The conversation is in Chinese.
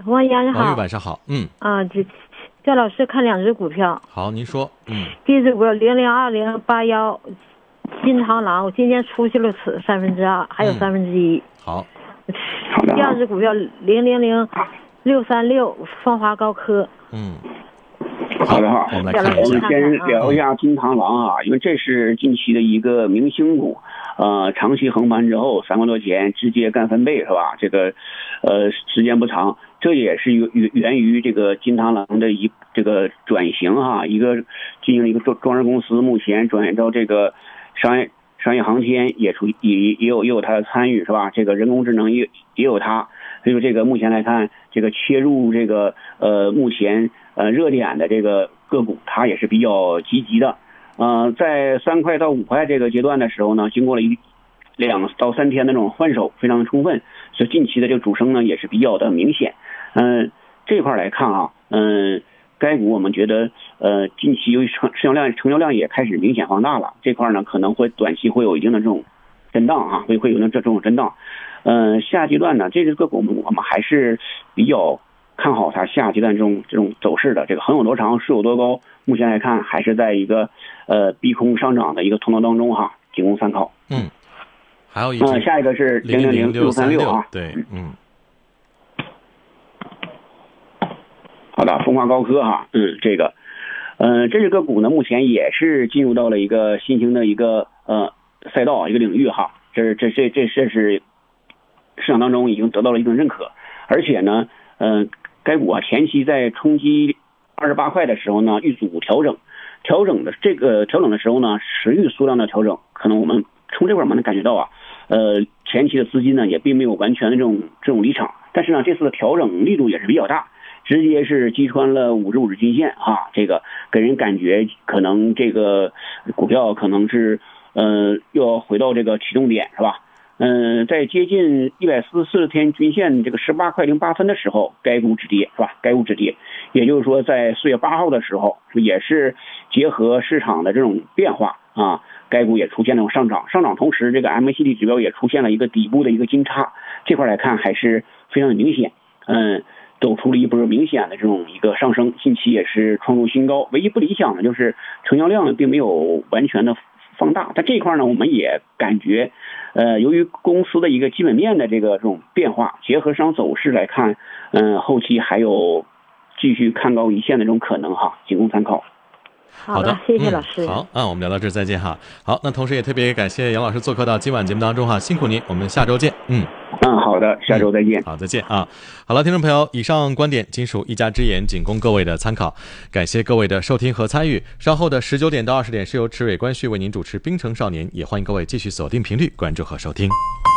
王洋你好。 王玉晚上好。 叫老师看2只股票。 好，您说。 第一只股票002081金螳螂，我今天出去了2%，还有1/3。 好。 第二只股票000636风华高科。 好的哈， 我们来看一下。 我们先聊一下金螳螂啊，因为这是近期的一个明星股，长期横盘之后3块多钱直接干翻倍是吧？这个时间不长，这也是源于这个金螳螂的这个转型哈，进行了一个装饰公司，目前转到这个商业航天也有它的参与是吧？这个人工智能也有它，所以说这个目前来看，这个切入这个目前热点的这个个股，它也是比较积极的。在3块到5块这个阶段的时候呢，经过了2到3天的这种换手非常的充分，所以近期的这个主升呢也是比较的明显。这块来看啊，该股我们觉得近期由于成交量也开始明显放大了，这块呢可能会短期会有一定的这种震荡啊，会有这种震荡。下阶段呢，这个股我们还是比较看好它下阶段这种走势的，这个横有多长，竖有多高，目前来看还是在一个逼空上涨的一个通道当中哈，仅供参考。 还有下一个是000636啊， 对， 好的，风华高科哈，这个股呢，目前也是进入到了一个新兴的一个赛道一个领域哈，这是市场当中已经得到了一定认可，而且呢，该股啊前期在冲击28块的时候呢，遇阻调整的时候呢，持续缩量的调整，可能我们从这块我们能感觉到啊，前期的资金呢也并没有完全的这种离场，但是呢，这次的调整力度也是比较大。直接是击穿了50均线啊，这个给人感觉可能这个股票可能是又要回到这个启动点是吧？在接近140天均线这个18块08分的时候，该股止跌是吧？该股止跌，也就是说在4月8号的时候，也是结合市场的这种变化啊，该股也出现了上涨，同时这个 MACD 指标也出现了一个底部的一个金叉，这块来看还是非常的明显，走出了一波明显的这种一个上升，近期也是创出新高。唯一不理想的就是成交量并没有完全的放大，但这一块呢，我们也感觉，由于公司的一个基本面的这种变化，结合市场走势来看，后期还有继续看高一线的这种可能哈，仅供参考。 好的，谢谢老师。 好，我们聊到这儿，再见哈。好，那同时也特别感谢杨老师做客到今晚节目当中哈，辛苦您，我们下周见。 好的，下周再见。 好，再见啊。好了，听众朋友，以上观点仅属一家之言，仅供各位的参考。感谢各位的收听和参与。稍后的19点到20点是由池蕊关旭为您主持《冰城少年》，也欢迎各位继续锁定频率关注和收听。